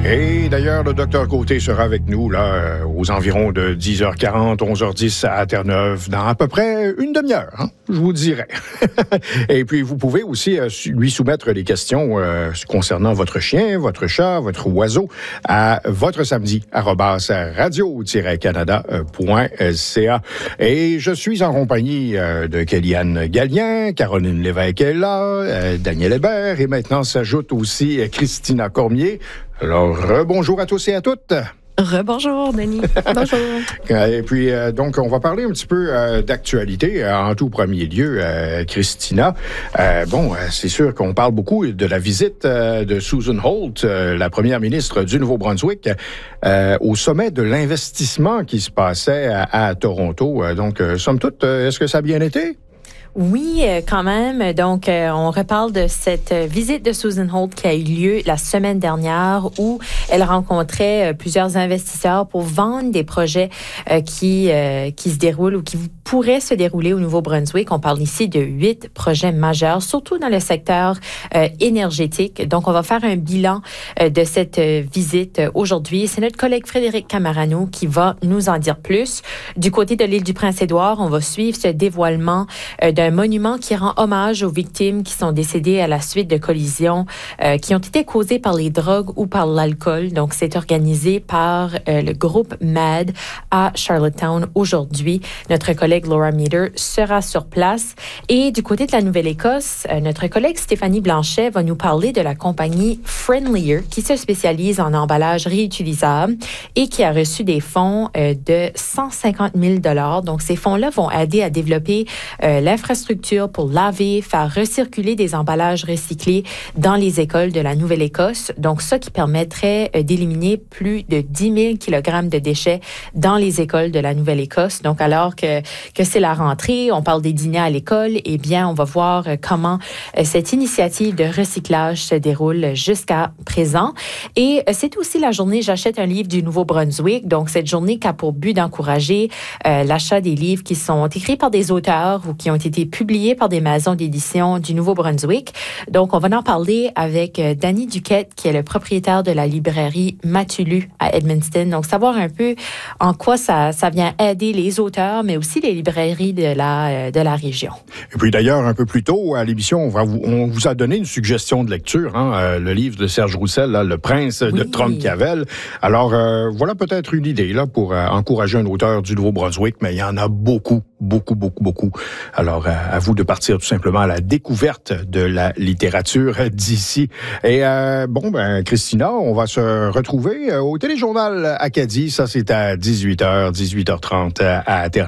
Et d'ailleurs, le docteur Côté sera avec nous là aux environs de 10h40, 11h10 à Terre-Neuve, dans à peu près une demi-heure, hein, je vous dirais. Et puis, vous pouvez aussi lui soumettre des questions concernant votre chien, votre chat, votre oiseau à votre samedi @radio-canada.ca. Et je suis en compagnie de Kéliane Gallien, Caroline Lévesque est là, Daniel Hébert, et maintenant s'ajoute aussi Christina Cormier. Alors, bonjour à tous et à toutes. Rebonjour, Denis. Bonjour. Et puis, donc, on va parler un petit peu d'actualité. En tout premier lieu, Christina. C'est sûr qu'on parle beaucoup de la visite de Susan Holt, la première ministre du Nouveau-Brunswick, au sommet de l'investissement qui se passait à Toronto. Donc, somme toute, est-ce que ça a bien été? Oui, quand même. Donc, on reparle de cette visite de Susan Holt qui a eu lieu la semaine dernière où elle rencontrait plusieurs investisseurs pour vendre des projets qui se déroulent ou qui pourraient se dérouler au Nouveau-Brunswick. On parle ici de 8 projets majeurs, surtout dans le secteur énergétique. Donc, on va faire un bilan de cette visite aujourd'hui. C'est notre collègue Frédéric Camarano qui va nous en dire plus. Du côté de l'île du Prince-Édouard, on va suivre ce dévoilement d'un monument qui rend hommage aux victimes qui sont décédées à la suite de collisions qui ont été causées par les drogues ou par l'alcool. Donc, c'est organisé par le groupe MAD à Charlottetown aujourd'hui. Notre collègue Laura Meter sera sur place. Et du côté de la Nouvelle-Écosse, notre collègue Stéphanie Blanchet va nous parler de la compagnie Friendlier qui se spécialise en emballage réutilisable et qui a reçu des fonds de 150 000 $. Donc, ces fonds-là vont aider à développer l'infrastructure pour laver, faire recirculer des emballages recyclés dans les écoles de la Nouvelle-Écosse. Donc, ça qui permettrait d'éliminer plus de 10 000 kg de déchets dans les écoles de la Nouvelle-Écosse. Donc, alors que c'est la rentrée, on parle des dîners à l'école, eh bien, on va voir comment cette initiative de recyclage se déroule jusqu'à présent. Et c'est aussi la journée J'achète un livre du Nouveau-Brunswick. Donc, cette journée qui a pour but d'encourager l'achat des livres qui sont écrits par des auteurs ou qui ont été publiés par des maisons d'édition du Nouveau-Brunswick. Donc, on va en parler avec Danny Duquette, qui est le propriétaire de la librairie Matulu à Edmundston. Donc, savoir un peu en quoi ça vient aider les auteurs, mais aussi les librairies de la région. Et puis d'ailleurs, un peu plus tôt à l'émission, on vous a donné une suggestion de lecture, le livre de Serge Roussel, là, Le Prince de Trompe-Cavel. Alors, voilà peut-être une idée là pour encourager un auteur du Nouveau-Brunswick, mais il y en a beaucoup. Alors, à vous de partir tout simplement à la découverte de la littérature d'ici. Et Christina, on va se retrouver au Téléjournal Acadie. Ça, c'est à 18h30 à Terre.